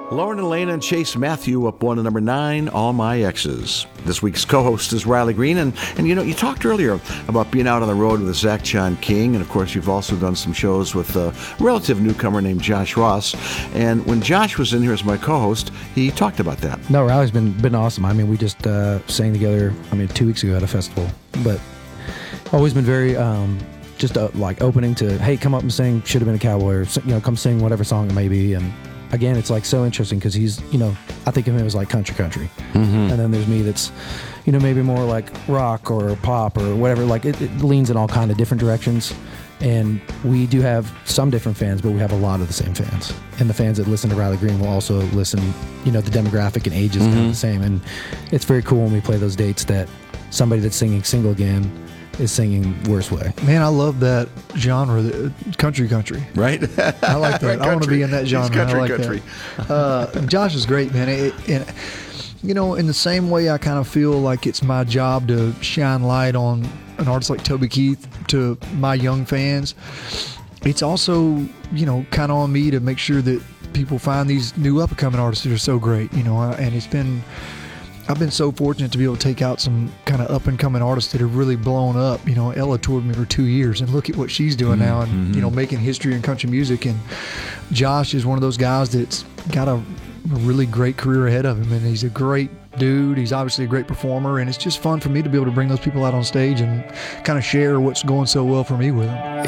Lauren Elena and Chase Matthew up one to number 9, All My Exes. This week's co-host is Riley Green, and you talked earlier about being out on the road with Zach John King, and of course you've also done some shows with a relative newcomer named Josh Ross. And when Josh was in here as my co-host, he talked about that. No, Riley's been awesome. I mean, we just sang together 2 weeks ago at a festival, but always been very like opening to, hey, come up and sing Should Have Been a Cowboy, or come sing whatever song it may be. And again, it's like so interesting because he's, I think of him as like country. Mm-hmm. And then there's me that's, maybe more like rock or pop or whatever. Like it leans in all kind of different directions. And we do have some different fans, but we have a lot of the same fans. And the fans that listen to Riley Green will also listen, the demographic and age is kind of the same. And it's very cool when we play those dates that somebody that's singing Single Again is singing Worst Way. Man, I love that genre, country. Right? I like that. Right, I want to be in that genre. Country, I like country. That. Josh is great, man. In the same way I kind of feel like it's my job to shine light on an artist like Toby Keith to my young fans, it's also, kind of on me to make sure that people find these new up-and-coming artists that are so great, and I've been so fortunate to be able to take out some kind of up-and-coming artists that have really blown up. Ella toured me for 2 years, and look at what she's doing now and, making history in country music. And Josh is one of those guys that's got a really great career ahead of him, and he's a great dude. He's obviously a great performer, and it's just fun for me to be able to bring those people out on stage and kind of share what's going so well for me with them.